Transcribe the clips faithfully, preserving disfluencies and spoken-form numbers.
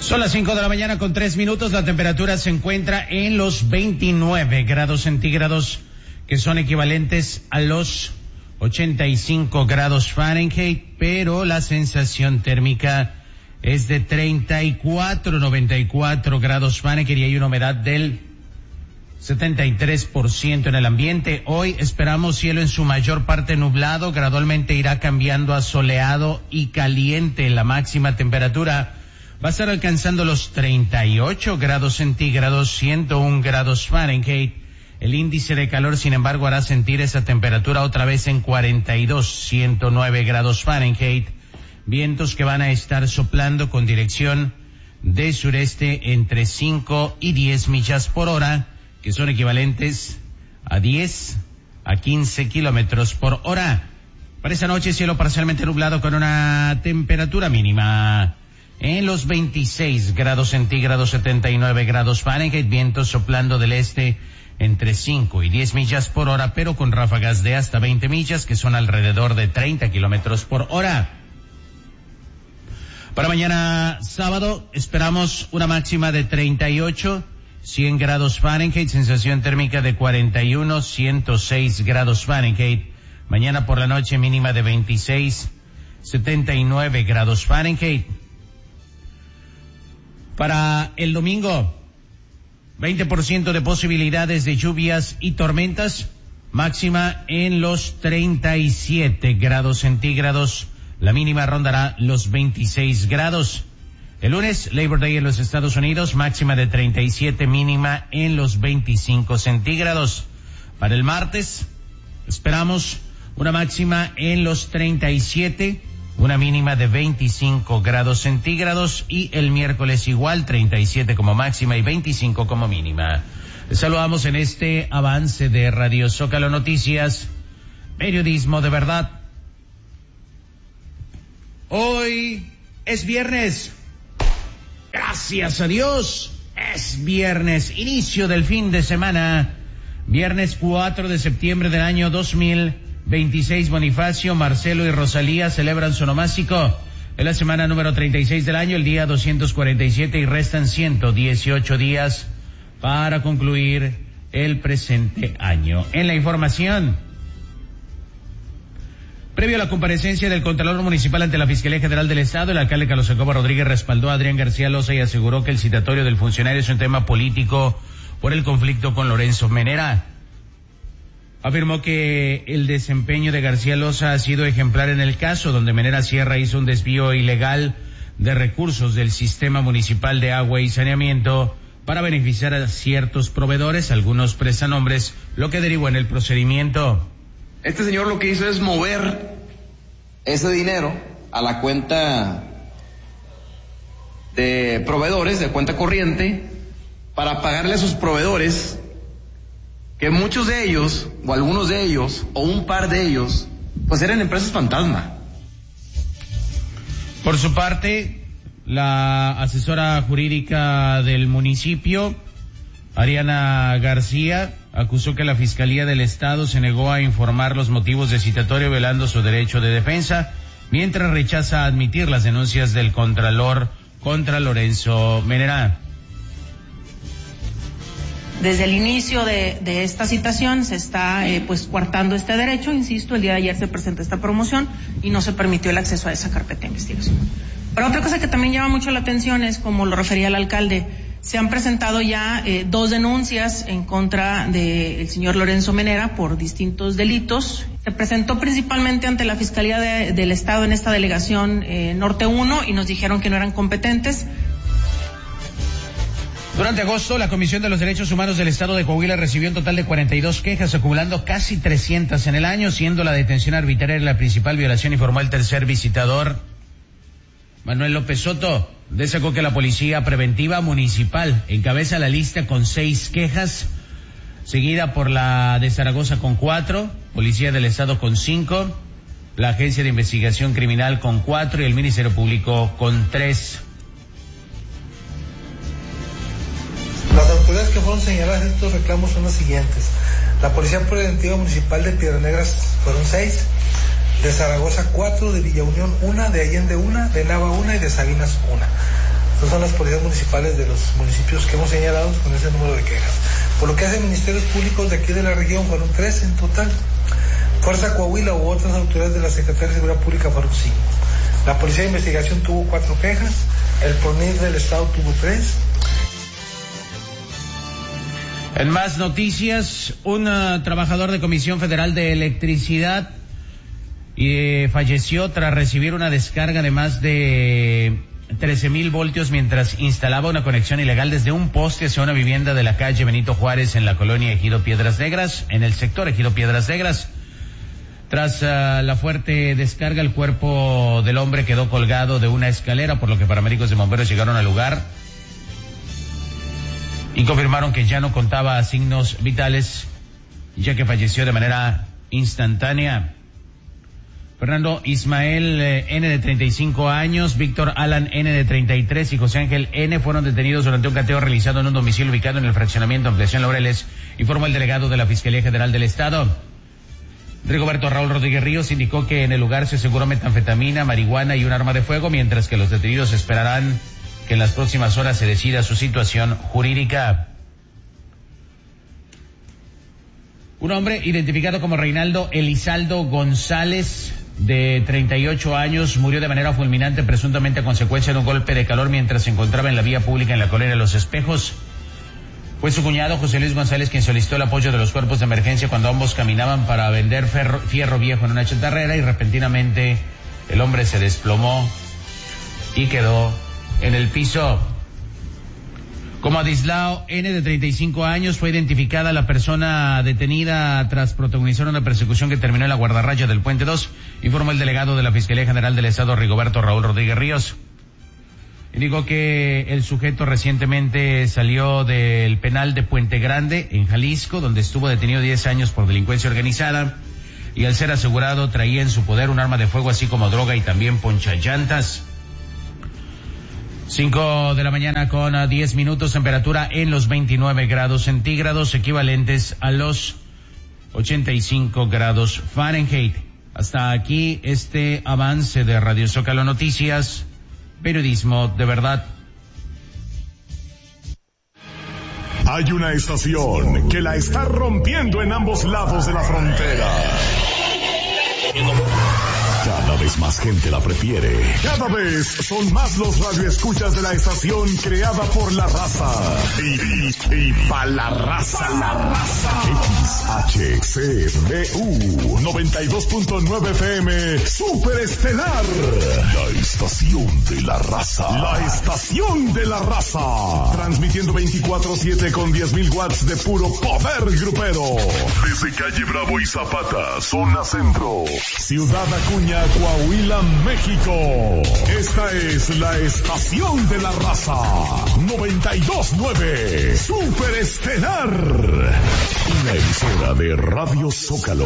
Son las cinco de la mañana con tres minutos. La temperatura se encuentra en los veintinueve grados centígrados, que son equivalentes a los ochenta y cinco grados Fahrenheit, pero la sensación térmica es de treinta y cuatro, noventa y cuatro grados Fahrenheit y hay una humedad del setenta y tres por ciento en el ambiente. Hoy esperamos cielo en su mayor parte nublado, gradualmente irá cambiando a soleado y caliente. La máxima temperatura va a estar alcanzando los treinta y ocho grados centígrados, ciento uno grados Fahrenheit. El índice de calor, sin embargo, hará sentir esa temperatura otra vez en cuarenta y dos, ciento nueve grados Fahrenheit. Vientos que van a estar soplando con dirección de sureste entre cinco y diez millas por hora, que son equivalentes a diez a quince kilómetros por hora. Para esta noche, cielo parcialmente nublado con una temperatura mínima en los veintiséis grados centígrados, setenta y nueve grados Fahrenheit, vientos soplando del este entre cinco y diez millas por hora, pero con ráfagas de hasta veinte millas, que son alrededor de treinta kilómetros por hora. Para mañana sábado esperamos una máxima de treinta y ocho, cien grados Fahrenheit, sensación térmica de cuarenta y uno, ciento seis grados Fahrenheit. Mañana por la noche mínima de veintiséis, setenta y nueve grados Fahrenheit. Para el domingo, veinte por ciento de posibilidades de lluvias y tormentas, máxima en los treinta y siete grados centígrados, la mínima rondará los veintiséis grados. El lunes, Labor Day en los Estados Unidos, máxima de treinta y siete, mínima en los veinticinco centígrados. Para el martes, esperamos una máxima en los treinta y siete, una mínima de veinticinco grados centígrados, y el miércoles igual, treinta y siete como máxima y veinticinco como mínima. Les saludamos en este avance de Radio Zócalo Noticias, periodismo de verdad. Hoy es viernes. Gracias a Dios, es viernes, inicio del fin de semana, viernes cuatro de septiembre del año dos mil veintiséis. Bonifacio, Marcelo y Rosalía celebran su onomástico. Es la semana número treinta y seis del año, el día doscientos cuarenta y siete, y restan ciento dieciocho días para concluir el presente año. En la información, previo a la comparecencia del Contralor Municipal ante la Fiscalía General del Estado, el alcalde Carlos Jacobo Rodríguez respaldó a Adrián García Loza y aseguró que el citatorio del funcionario es un tema político por el conflicto con Lorenzo Menera. Afirmó que el desempeño de García Loza ha sido ejemplar en el caso, donde Menera Sierra hizo un desvío ilegal de recursos del Sistema Municipal de Agua y Saneamiento para beneficiar a ciertos proveedores, algunos prestanombres, lo que derivó en el procedimiento. Este señor lo que hizo es mover ese dinero a la cuenta de proveedores, de cuenta corriente, para pagarle a sus proveedores, que muchos de ellos, o algunos de ellos, o un par de ellos, pues eran empresas fantasma. Por su parte, la asesora jurídica del municipio, Ariana García, acusó que la Fiscalía del Estado se negó a informar los motivos de citatorio, violando su derecho de defensa, mientras rechaza admitir las denuncias del Contralor contra Lorenzo Menera. Desde el inicio de, de esta citación se está eh, pues coartando este derecho. Insisto, el día de ayer se presentó esta promoción y no se permitió el acceso a esa carpeta de investigación. Pero otra cosa que también llama mucho la atención es, como lo refería el alcalde, se han presentado ya eh, dos denuncias en contra del señor Lorenzo Menera por distintos delitos. Se presentó principalmente ante la Fiscalía de, del Estado en esta delegación eh, Norte uno, y nos dijeron que no eran competentes. Durante agosto, la Comisión de los Derechos Humanos del Estado de Coahuila recibió un total de cuarenta y dos quejas, acumulando casi trescientas en el año, siendo la detención arbitraria la principal violación, informó el tercer visitador. Manuel López Soto destacó que la Policía Preventiva Municipal encabeza la lista con seis quejas, seguida por la de Zaragoza con cuatro, Policía del Estado con cinco, la Agencia de Investigación Criminal con cuatro y el Ministerio Público con tres. Las autoridades que fueron señaladas en estos reclamos son las siguientes. La Policía Preventiva Municipal de Piedras Negras fueron seis, de Zaragoza cuatro, de Villa Unión una, de Allende una, de Nava una y de Sabinas una. Estas son las policías municipales de los municipios que hemos señalado con ese número de quejas. Por lo que hace ministerios públicos de aquí de la región, fueron tres en total. Fuerza Coahuila u otras autoridades de la Secretaría de Seguridad Pública fueron cinco. La Policía de Investigación tuvo cuatro quejas, el PRONIR del Estado tuvo tres. En más noticias, un uh, trabajador de Comisión Federal de Electricidad eh, falleció tras recibir una descarga de más de trece mil voltios mientras instalaba una conexión ilegal desde un poste hacia una vivienda de la calle Benito Juárez en la colonia Ejido Piedras Negras, en el sector Ejido Piedras Negras. Tras uh, la fuerte descarga, el cuerpo del hombre quedó colgado de una escalera, por lo que paramédicos de bomberos llegaron al lugar y confirmaron que ya no contaba signos vitales, ya que falleció de manera instantánea. Fernando Ismael eh, N de treinta y cinco años, Víctor Alan N de treinta y tres y José Ángel N fueron detenidos durante un cateo realizado en un domicilio ubicado en el fraccionamiento Ampliación Laureles, informó el delegado de la Fiscalía General del Estado. Rigoberto Raúl Rodríguez Ríos indicó que en el lugar se aseguró metanfetamina, marihuana y un arma de fuego, mientras que los detenidos esperarán que en las próximas horas se decida su situación jurídica. Un hombre identificado como Reinaldo Elizaldo González, de treinta y ocho años, murió de manera fulminante presuntamente a consecuencia de un golpe de calor mientras se encontraba en la vía pública en la colonia Los Espejos. Fue su cuñado José Luis González quien solicitó el apoyo de los cuerpos de emergencia cuando ambos caminaban para vender ferro, fierro viejo en una chatarrera y repentinamente el hombre se desplomó y quedó en el piso. Como Adislao N de treinta y cinco años, fue identificada la persona detenida tras protagonizar una persecución que terminó en la guardarraya del Puente dos, informó el delegado de la Fiscalía General del Estado, Rigoberto Raúl Rodríguez Ríos. Indicó que el sujeto recientemente salió del penal de Puente Grande, en Jalisco, donde estuvo detenido diez años por delincuencia organizada, y al ser asegurado traía en su poder un arma de fuego, así como droga y también ponchallantas. Cinco de la mañana con diez minutos, temperatura en los veintinueve grados centígrados, equivalentes a los ochenta y cinco grados Fahrenheit. Hasta aquí este avance de Radio Zócalo Noticias, periodismo de verdad. Hay una estación que la está rompiendo en ambos lados de la frontera. Cada vez más gente la prefiere. Cada vez son más los radioescuchas de la estación creada por la raza. Y, y, y pa' la raza. La raza. X H C B U noventa y dos punto nueve F M Super Estelar. La estación de la raza. La estación de la raza. Transmitiendo veinticuatro siete con diez mil watts de puro poder grupero. Desde calle Bravo y Zapata, zona centro. Ciudad Acuña, Coahuila, México. Esta es la estación de la raza. noventa y dos punto nueve Super Estelar. Una emisora de Radio Zócalo.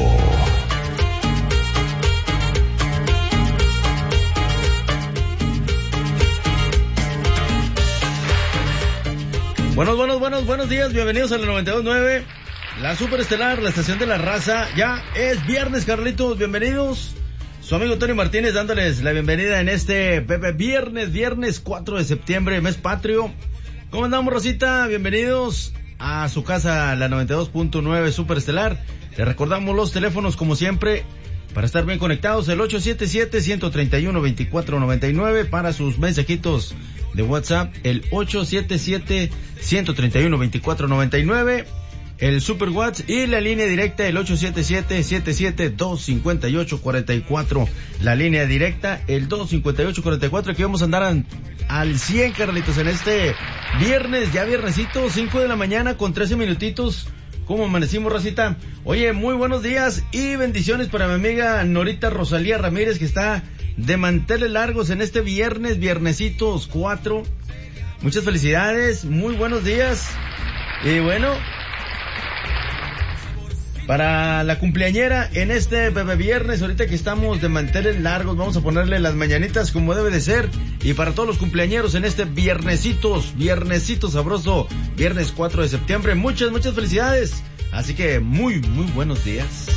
Buenos, buenos, buenos, buenos días. Bienvenidos a la noventa y dos punto nueve. La Super Estelar, la estación de la raza. Ya es viernes, Carlitos. Bienvenidos. Su amigo Tony Martínez dándoles la bienvenida en este Pepe Viernes, viernes cuatro de septiembre, mes patrio. ¿Cómo andamos, Rosita? Bienvenidos a su casa, la noventa y dos punto nueve Super Estelar. Les recordamos los teléfonos como siempre para estar bien conectados, el ocho siete siete, uno tres uno, dos cuatro nueve nueve para sus mensajitos de WhatsApp, el ocho siete siete, uno tres uno, dos cuatro nueve nueve. El Super WhatsApp y la línea directa, el ocho siete siete, siete siete dos, cinco ocho cuatro cuatro. La línea directa, el dos cinco ocho cuatro cuatro. Aquí vamos a andar al, al cien, Carlitos, en este viernes, ya viernesito, cinco de la mañana con trece minutitos. ¿Cómo amanecimos, Rosita? Oye, muy buenos días y bendiciones para mi amiga Norita Rosalía Ramírez, que está de manteles largos en este viernes, viernesitos cuatro. Muchas felicidades, muy buenos días. Y bueno, para la cumpleañera en este bebé viernes, ahorita que estamos de manteles largos, vamos a ponerle las mañanitas como debe de ser. Y para todos los cumpleañeros en este viernesitos, viernesito sabroso, viernes cuatro de septiembre, muchas, muchas felicidades. Así que muy, muy buenos días.